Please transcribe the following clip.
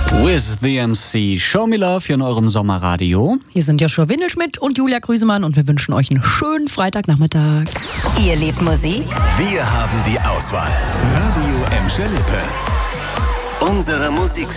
With the MC. Show Me Love hier in eurem Sommerradio. Hier sind Joshua Windelschmidt und Julia Grüsemann und wir wünschen euch einen schönen Freitagnachmittag. Ihr liebt Musik? Wir haben die Auswahl. Radio Emscher Lippe. Unsere Musik